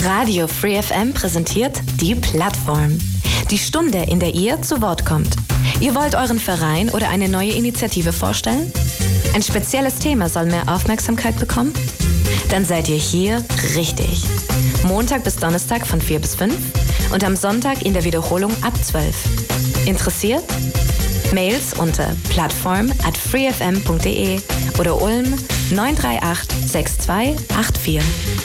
Radio Free FM präsentiert die Plattform. Die Stunde, in der ihr zu Wort kommt. Ihr wollt euren Verein oder eine neue Initiative vorstellen? Ein spezielles Thema soll mehr Aufmerksamkeit bekommen? Dann seid ihr hier richtig. Montag bis Donnerstag von 4 bis 5 und am Sonntag in der Wiederholung ab 12. Interessiert? Mails unter plattform@freefm.de oder Ulm 938 6284.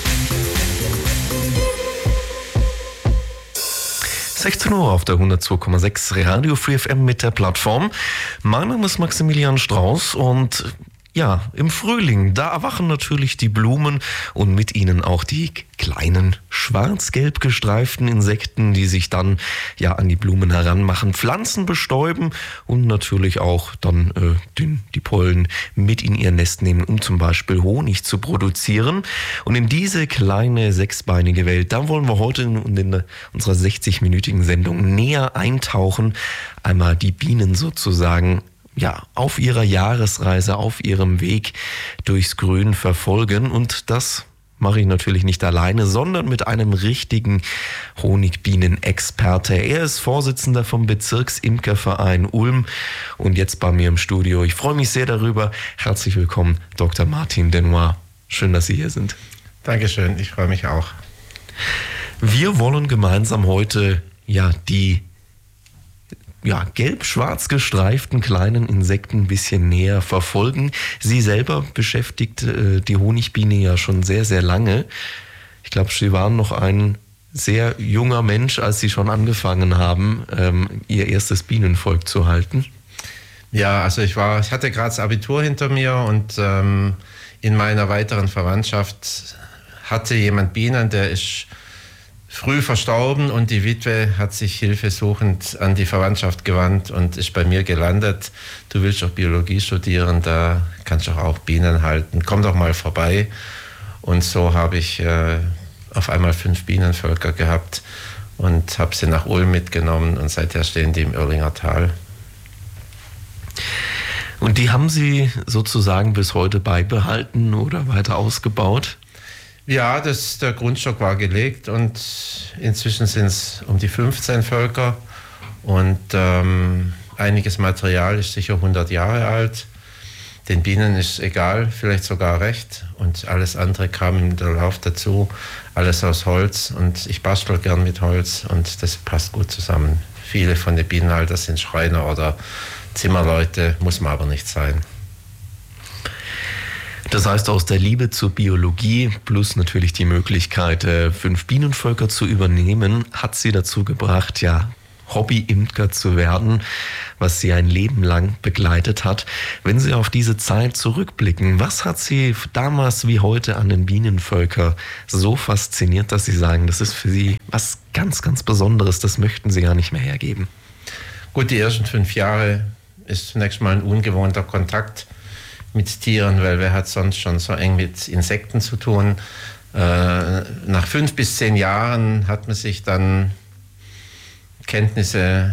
16 Uhr auf der 102,6 Radio Free FM mit der Plattform. Mein Name ist Maximilian Strauß und ja, im Frühling, da erwachen natürlich die Blumen und mit ihnen auch die kleinen schwarz-gelb gestreiften Insekten, die sich dann ja an die Blumen heranmachen, Pflanzen bestäuben und natürlich auch dann die Pollen mit in ihr Nest nehmen, um zum Beispiel Honig zu produzieren. Und in diese kleine sechsbeinige Welt, da wollen wir heute in unserer 60-minütigen Sendung näher eintauchen, einmal die Bienen sozusagen ja, auf ihrer Jahresreise, auf ihrem Weg durchs Grün verfolgen. Und das mache ich natürlich nicht alleine, sondern mit einem richtigen Honigbienenexperte. Er ist Vorsitzender vom Bezirksimkerverein Ulm und jetzt bei mir im Studio. Ich freue mich sehr darüber. Herzlich willkommen, Dr. Martin Denois. Schön, dass Sie hier sind. Dankeschön, ich freue mich auch. Wir wollen gemeinsam heute die gelb-schwarz gestreiften kleinen Insekten ein bisschen näher verfolgen. Sie selber beschäftigt die Honigbiene ja schon sehr, sehr lange. Ich glaube, Sie waren noch ein sehr junger Mensch, als Sie schon angefangen haben, Ihr erstes Bienenvolk zu halten. Ja, also ich hatte gerade das Abitur hinter mir und in meiner weiteren Verwandtschaft hatte jemand Bienen, der ist früh verstorben und die Witwe hat sich hilfesuchend an die Verwandtschaft gewandt und ist bei mir gelandet. Du willst doch Biologie studieren, da kannst du auch Bienen halten. Komm doch mal vorbei. Und so habe ich auf einmal 5 Bienenvölker gehabt und habe sie nach Ulm mitgenommen und seither stehen die im Irlinger Tal. Und die haben Sie sozusagen bis heute beibehalten oder weiter ausgebaut? Ja, der Grundstock war gelegt und inzwischen sind es um die 15 Völker und einiges Material ist sicher 100 Jahre alt. Den Bienen ist egal, vielleicht sogar recht und alles andere kam im Lauf dazu, alles aus Holz und ich bastel gern mit Holz und das passt gut zusammen. Viele von den Bienenhaltern sind Schreiner oder Zimmerleute, muss man aber nicht sein. Das heißt, aus der Liebe zur Biologie plus natürlich die Möglichkeit, 5 Bienenvölker zu übernehmen, hat Sie dazu gebracht, Hobby-Imker zu werden, was Sie ein Leben lang begleitet hat. Wenn Sie auf diese Zeit zurückblicken, was hat Sie damals wie heute an den Bienenvölkern so fasziniert, dass Sie sagen, das ist für Sie was ganz, ganz Besonderes, das möchten Sie gar nicht mehr hergeben? Gut, die ersten 5 Jahre ist zunächst mal ein ungewohnter Kontakt mit Tieren, weil wer hat sonst schon so eng mit Insekten zu tun. Nach 5 bis 10 Jahren hat man sich dann Kenntnisse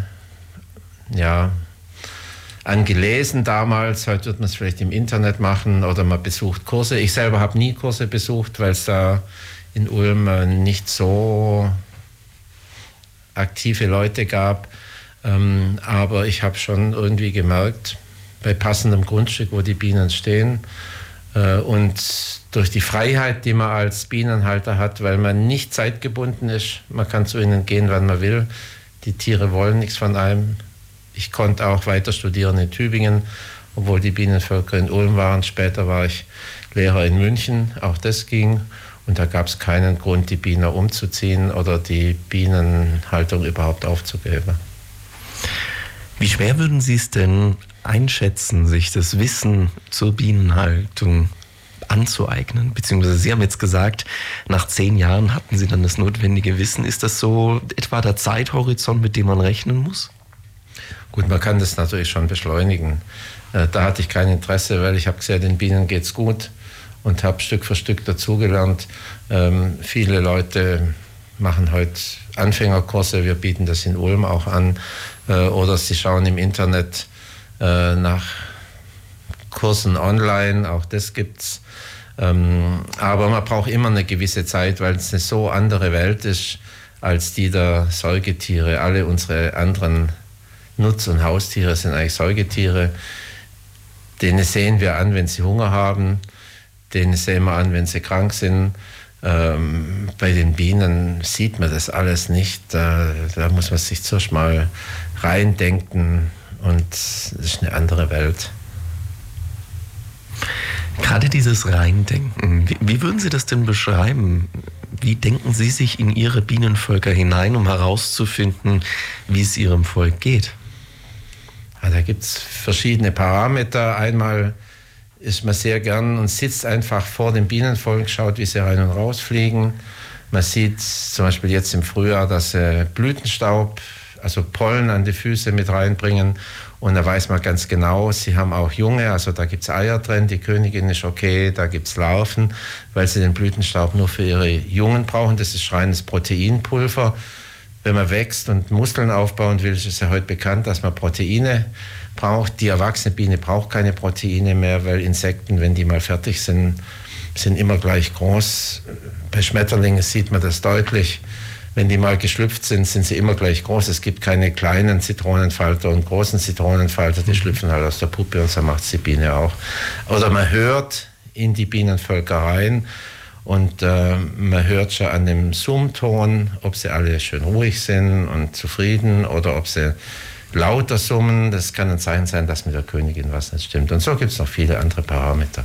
angelesen damals. Heute wird man es vielleicht im Internet machen oder man besucht Kurse. Ich selber habe nie Kurse besucht, weil es da in Ulm nicht so aktive Leute gab. Aber ich habe schon irgendwie gemerkt, bei passendem Grundstück, wo die Bienen stehen und durch die Freiheit, die man als Bienenhalter hat, weil man nicht zeitgebunden ist, man kann zu ihnen gehen, wann man will, die Tiere wollen nichts von einem. Ich konnte auch weiter studieren in Tübingen, obwohl die Bienenvölker in Ulm waren. Später war ich Lehrer in München, auch das ging und da gab es keinen Grund, die Bienen umzuziehen oder die Bienenhaltung überhaupt aufzugeben. Wie schwer würden Sie es denn einschätzen, sich das Wissen zur Bienenhaltung anzueignen? Beziehungsweise Sie haben jetzt gesagt, nach 10 Jahren hatten Sie dann das notwendige Wissen. Ist das so etwa der Zeithorizont, mit dem man rechnen muss? Gut, man kann das natürlich schon beschleunigen. Da hatte ich kein Interesse, weil ich habe gesehen, den Bienen geht's gut und habe Stück für Stück dazugelernt. Viele Leute machen heute Anfängerkurse, wir bieten das in Ulm auch an, oder sie schauen im Internet nach Kursen online, auch das gibt's. Aber man braucht immer eine gewisse Zeit, weil es eine so andere Welt ist als die der Säugetiere. Alle unsere anderen Nutz- und Haustiere sind eigentlich Säugetiere. Denen sehen wir an, wenn sie Hunger haben. Denen sehen wir an, wenn sie krank sind. Bei den Bienen sieht man das alles nicht. Da muss man sich zuerst mal reindenken und das ist eine andere Welt. Gerade dieses Reindenken, wie würden Sie das denn beschreiben? Wie denken Sie sich in Ihre Bienenvölker hinein, um herauszufinden, wie es Ihrem Volk geht? Ja, da gibt es verschiedene Parameter. Einmal ist man sehr gern und sitzt einfach vor dem Bienenvolk, schaut, wie sie rein und raus fliegen. Man sieht zum Beispiel jetzt im Frühjahr, dass sie Blütenstaub, also Pollen an die Füße mit reinbringen. Und da weiß man ganz genau, sie haben auch Junge, also da gibt es Eier drin, die Königin ist okay, da gibt es Larven, weil sie den Blütenstaub nur für ihre Jungen brauchen. Das ist reines Proteinpulver. Wenn man wächst und Muskeln aufbauen will, ist es ja heute bekannt, dass man Proteine braucht. Die erwachsene Biene braucht keine Proteine mehr, weil Insekten, wenn die mal fertig sind, sind immer gleich groß. Bei Schmetterlingen sieht man das deutlich. Wenn die mal geschlüpft sind, sind sie immer gleich groß. Es gibt keine kleinen Zitronenfalter und großen Zitronenfalter, die schlüpfen halt aus der Puppe und so macht es die Biene auch. Oder man hört in die Bienenvölker rein und man hört schon an dem Summton, ob sie alle schön ruhig sind und zufrieden oder ob sie lauter summen. Das kann ein Zeichen sein, dass mit der Königin was nicht stimmt. Und so gibt es noch viele andere Parameter.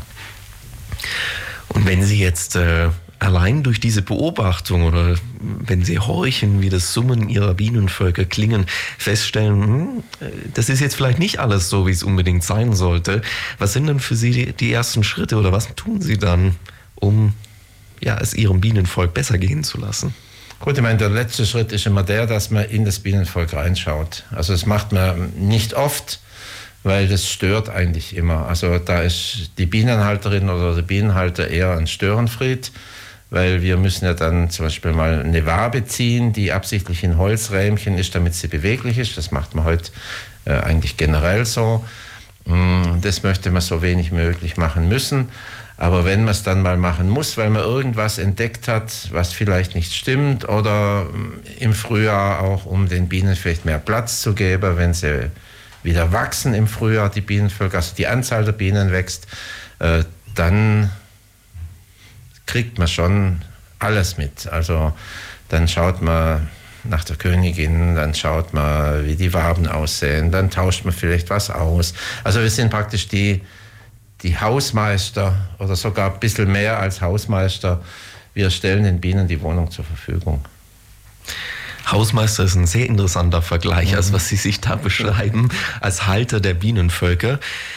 Und wenn Sie jetzt allein durch diese Beobachtung oder wenn Sie horchen, wie das Summen Ihrer Bienenvölker klingen, feststellen, das ist jetzt vielleicht nicht alles so, wie es unbedingt sein sollte. Was sind denn für Sie die ersten Schritte oder was tun Sie dann, um es Ihrem Bienenvolk besser gehen zu lassen? Gut, ich meine, der letzte Schritt ist immer der, dass man in das Bienenvolk reinschaut. Also das macht man nicht oft, weil das stört eigentlich immer. Also da ist die Bienenhalterin oder der Bienenhalter eher ein Störenfried, weil wir müssen ja dann zum Beispiel mal eine Wabe ziehen, die absichtlich in Holzrähmchen ist, damit sie beweglich ist. Das macht man heute eigentlich generell so. Das möchte man so wenig möglich machen müssen. Aber wenn man es dann mal machen muss, weil man irgendwas entdeckt hat, was vielleicht nicht stimmt, oder im Frühjahr auch, um den Bienen vielleicht mehr Platz zu geben, wenn sie wieder wachsen im Frühjahr, die Bienenvölker, also die Anzahl der Bienen wächst, dann kriegt man schon alles mit. Also dann schaut man nach der Königin, dann schaut man, wie die Waben aussehen, dann tauscht man vielleicht was aus. Also wir sind praktisch die Hausmeister oder sogar ein bisschen mehr als Hausmeister. Wir stellen den Bienen die Wohnung zur Verfügung. Hausmeister ist ein sehr interessanter Vergleich, als was Sie sich da beschreiben, als Halter der Bienenvölker.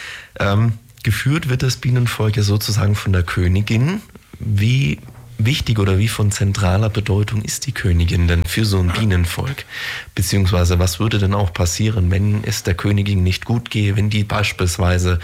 Geführt wird das Bienenvolk ja sozusagen von der Königin. Wie wichtig oder wie von zentraler Bedeutung ist die Königin denn für so ein Bienenvolk? Beziehungsweise was würde denn auch passieren, wenn es der Königin nicht gut gehe, wenn die beispielsweise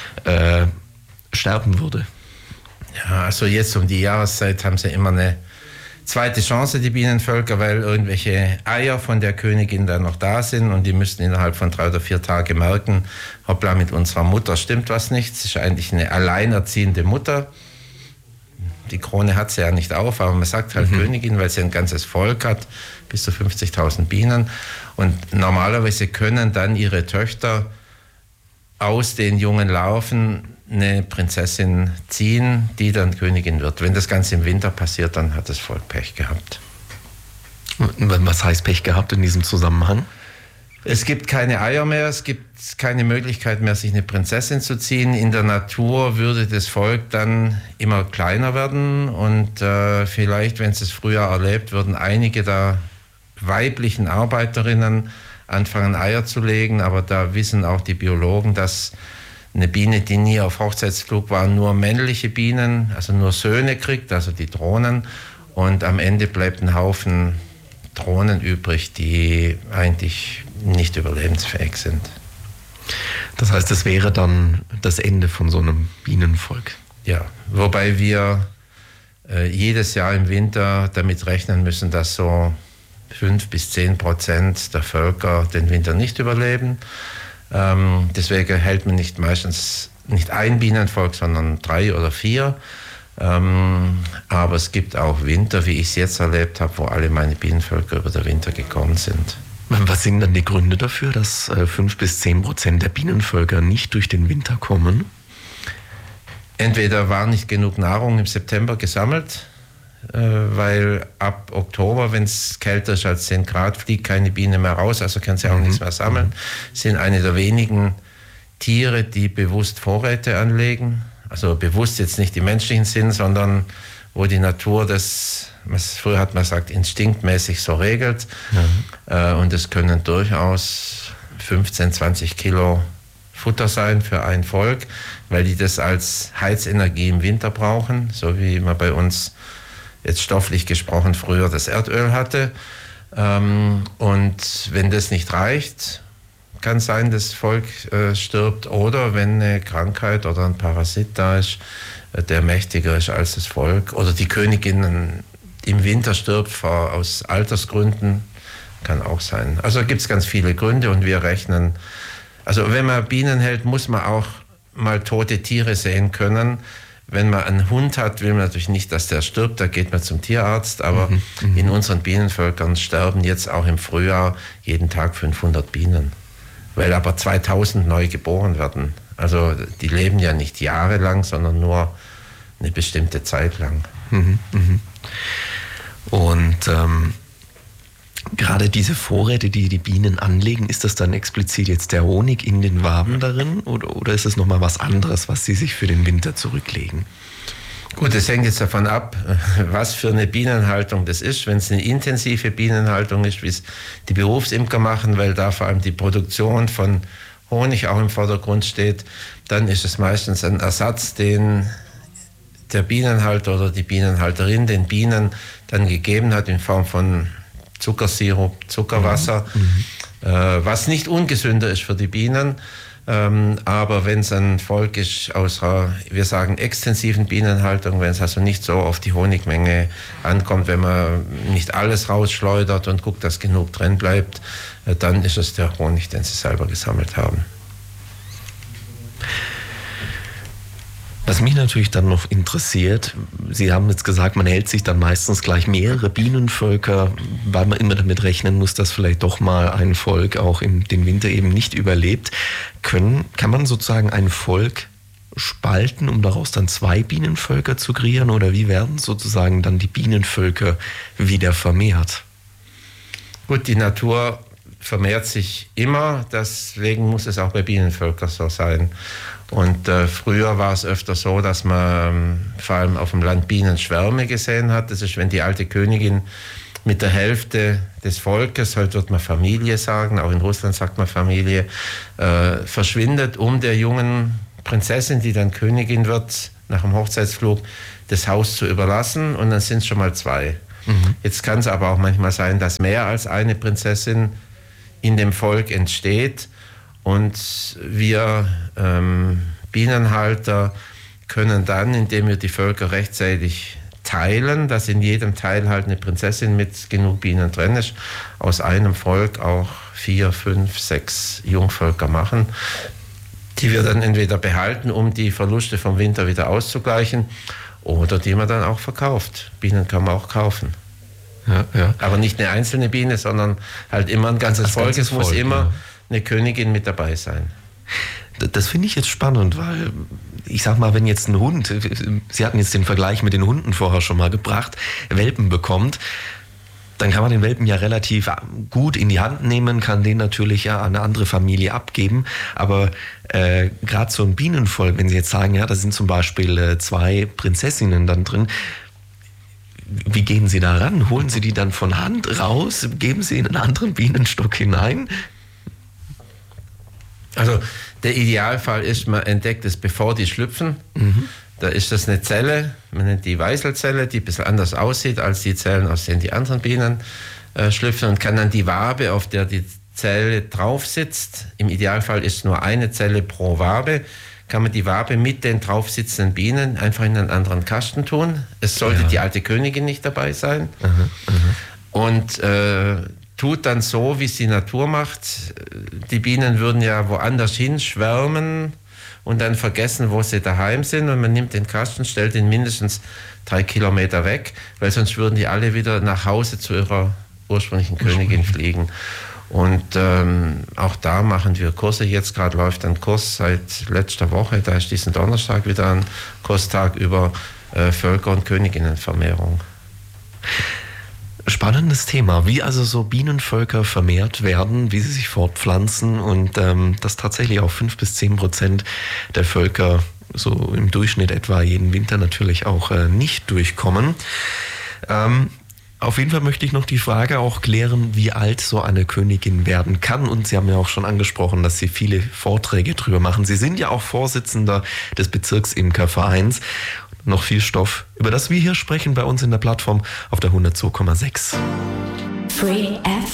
sterben würde? Ja, also jetzt um die Jahreszeit haben sie immer eine zweite Chance, die Bienenvölker, weil irgendwelche Eier von der Königin dann noch da sind und die müssten innerhalb von 3 oder 4 Tagen merken, hoppla, mit unserer Mutter stimmt was nicht. Es ist eigentlich eine alleinerziehende Mutter. Die Krone hat sie ja nicht auf, aber man sagt halt Königin, weil sie ein ganzes Volk hat, bis zu 50.000 Bienen. Und normalerweise können dann ihre Töchter aus den jungen Larven eine Prinzessin ziehen, die dann Königin wird. Wenn das Ganze im Winter passiert, dann hat das Volk Pech gehabt. Was heißt Pech gehabt in diesem Zusammenhang? Es gibt keine Eier mehr, es gibt keine Möglichkeit mehr, sich eine Prinzessin zu ziehen. In der Natur würde das Volk dann immer kleiner werden und vielleicht, wenn es früher erlebt, würden einige der weiblichen Arbeiterinnen anfangen, Eier zu legen. Aber da wissen auch die Biologen, dass eine Biene, die nie auf Hochzeitsflug war, nur männliche Bienen, also nur Söhne kriegt, also die Drohnen. Und am Ende bleibt ein Haufen Drohnen übrig, die eigentlich nicht überlebensfähig sind. Das heißt, das wäre dann das Ende von so einem Bienenvolk? Ja, wobei wir jedes Jahr im Winter damit rechnen müssen, dass so 5-10% der Völker den Winter nicht überleben. Deswegen hält man meistens nicht ein Bienenvolk, sondern 3 oder 4. Aber es gibt auch Winter, wie ich es jetzt erlebt habe, wo alle meine Bienenvölker über den Winter gekommen sind. Was sind dann die Gründe dafür, dass 5-10% der Bienenvölker nicht durch den Winter kommen? Entweder war nicht genug Nahrung im September gesammelt, weil ab Oktober, wenn es kälter ist als 10 Grad, fliegt keine Biene mehr raus, also kann sie auch nichts mehr sammeln. Sind eine der wenigen Tiere, die bewusst Vorräte anlegen. Also bewusst jetzt nicht im menschlichen Sinn, sondern wo die Natur das, früher hat man gesagt, instinktmäßig so regelt. Und es können durchaus 15, 20 Kilo Futter sein für ein Volk, weil die das als Heizenergie im Winter brauchen, so wie man bei uns jetzt stofflich gesprochen früher das Erdöl hatte. Und wenn das nicht reicht, kann sein, dass das Volk stirbt, oder wenn eine Krankheit oder ein Parasit da ist, der mächtiger ist als das Volk, oder die Königin im Winter stirbt aus Altersgründen, kann auch sein. Also gibt es ganz viele Gründe und wir rechnen. Also wenn man Bienen hält, muss man auch mal tote Tiere sehen können. Wenn man einen Hund hat, will man natürlich nicht, dass der stirbt, da geht man zum Tierarzt, aber in unseren Bienenvölkern sterben jetzt auch im Frühjahr jeden Tag 500 Bienen, weil aber 2000 neu geboren werden. Also die leben ja nicht jahrelang, sondern nur eine bestimmte Zeit lang. Und gerade diese Vorräte, die die Bienen anlegen, ist das dann explizit jetzt der Honig in den Waben darin oder ist es nochmal was anderes, was sie sich für den Winter zurücklegen? Gut, das hängt jetzt davon ab, was für eine Bienenhaltung das ist. Wenn es eine intensive Bienenhaltung ist, wie es die Berufsimker machen, weil da vor allem die Produktion von Honig auch im Vordergrund steht, dann ist es meistens ein Ersatz, den der Bienenhalter oder die Bienenhalterin den Bienen dann gegeben hat in Form von Zuckersirup, Zuckerwasser, was nicht ungesünder ist für die Bienen. Aber wenn es ein Volk ist aus einer, wir sagen, extensiven Bienenhaltung, wenn es also nicht so auf die Honigmenge ankommt, wenn man nicht alles rausschleudert und guckt, dass genug drin bleibt, dann ist es der Honig, den sie selber gesammelt haben. Was mich natürlich dann noch interessiert, Sie haben jetzt gesagt, man hält sich dann meistens gleich mehrere Bienenvölker, weil man immer damit rechnen muss, dass vielleicht doch mal ein Volk auch den Winter eben nicht überlebt. Kann man sozusagen ein Volk spalten, um daraus dann 2 Bienenvölker zu kreieren, oder wie werden sozusagen dann die Bienenvölker wieder vermehrt? Gut, die Natur vermehrt sich immer, deswegen muss es auch bei Bienenvölkern so sein. Und früher war es öfter so, dass man vor allem auf dem Land Bienenschwärme gesehen hat. Das ist, wenn die alte Königin mit der Hälfte des Volkes, heute wird man Familie sagen, auch in Russland sagt man Familie, verschwindet, um der jungen Prinzessin, die dann Königin wird, nach dem Hochzeitsflug, das Haus zu überlassen. Und dann sind es schon mal 2. Jetzt kann es aber auch manchmal sein, dass mehr als eine Prinzessin in dem Volk entsteht. Und wir Bienenhalter können dann, indem wir die Völker rechtzeitig teilen, dass in jedem Teil halt eine Prinzessin mit genug Bienen drin ist, aus einem Volk auch 4, 5, 6 Jungvölker machen, die wir dann entweder behalten, um die Verluste vom Winter wieder auszugleichen, oder die man dann auch verkauft. Bienen kann man auch kaufen. Ja. Aber nicht eine einzelne Biene, sondern halt immer ein ganzes Volk. Es muss immer eine Königin mit dabei sein. Das finde ich jetzt spannend, weil ich sag mal, wenn jetzt ein Hund, Sie hatten jetzt den Vergleich mit den Hunden vorher schon mal gebracht, Welpen bekommt, dann kann man den Welpen ja relativ gut in die Hand nehmen, kann den natürlich ja an eine andere Familie abgeben. Aber gerade so ein Bienenvolk, wenn Sie jetzt sagen, ja, da sind zum Beispiel 2 Prinzessinnen dann drin, wie gehen Sie da ran? Holen Sie die dann von Hand raus? Geben Sie in einen anderen Bienenstock hinein? Also der Idealfall ist, man entdeckt es, bevor die schlüpfen. Da ist das eine Zelle, man nennt die Weißelzelle, die ein bisschen anders aussieht als die Zellen, aus denen die anderen Bienen schlüpfen, und kann dann die Wabe, auf der die Zelle drauf sitzt, im Idealfall ist nur eine Zelle pro Wabe, kann man die Wabe mit den draufsitzenden Bienen einfach in einen anderen Kasten tun. Es sollte die alte Königin nicht dabei sein. Und tut dann so, wie es die Natur macht. Die Bienen würden ja woanders hin schwärmen und dann vergessen, wo sie daheim sind, und man nimmt den Kasten, stellt ihn mindestens 3 Kilometer weg, weil sonst würden die alle wieder nach Hause zu ihrer ursprünglichen Königin fliegen. Und auch da machen wir Kurse. Jetzt gerade läuft ein Kurs seit letzter Woche, da ist diesen Donnerstag wieder ein Kurstag über Völker- und Königinnenvermehrung. Spannendes Thema, wie also so Bienenvölker vermehrt werden, wie sie sich fortpflanzen und dass tatsächlich auch 5-10% der Völker so im Durchschnitt etwa jeden Winter natürlich auch nicht durchkommen. Auf jeden Fall möchte ich noch die Frage auch klären, wie alt so eine Königin werden kann. Und Sie haben ja auch schon angesprochen, dass Sie viele Vorträge drüber machen. Sie sind ja auch Vorsitzender des Bezirksimkervereins. Noch viel Stoff, über das wir hier sprechen bei uns in der Plattform auf der 102,6. Free